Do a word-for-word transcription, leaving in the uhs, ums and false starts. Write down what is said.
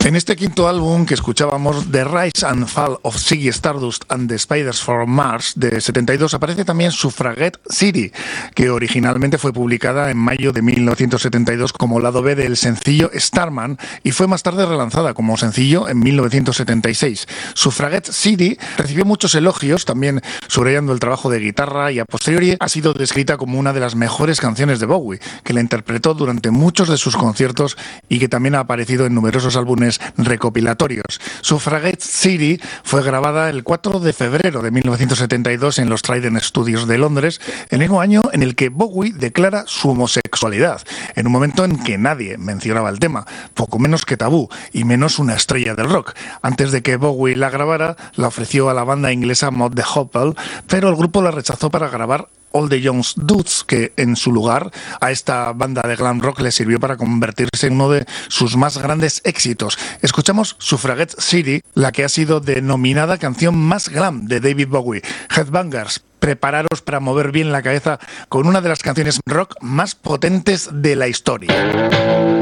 En este quinto álbum que escuchábamos, The Rise and Fall of Ziggy Stardust and the Spiders from Mars, de setenta y dos, aparece también Suffragette City, que originalmente fue publicada en mayo de mil novecientos setenta y dos como lado B del sencillo Starman y fue más tarde relanzada como sencillo en mil novecientos setenta y seis. Suffragette City recibió muchos elogios, también subrayando el trabajo de guitarra, y a posteriori ha sido descrita como una de las mejores canciones de Bowie, que la interpretó durante muchos de sus conciertos y que también ha aparecido en numerosos álbumes recopilatorios. Suffragette City fue grabada el cuatro de febrero de mil novecientos setenta y dos en los Trident Studios de Londres, el mismo año en el que Bowie declara su homosexualidad, en un momento en que nadie mencionaba el tema, poco menos que Tabú, y menos una estrella del rock. Antes de que Bowie la grabara, la ofreció a la banda inglesa Mod the Hoople, pero el grupo la rechazó para grabar All the Young Dudes, que en su lugar a esta banda de glam rock le sirvió para convertirse en uno de sus más grandes éxitos. Escuchamos Suffragette City, la que ha sido denominada canción más glam de David Bowie. Headbangers, prepararos para mover bien la cabeza con una de las canciones rock más potentes de la historia.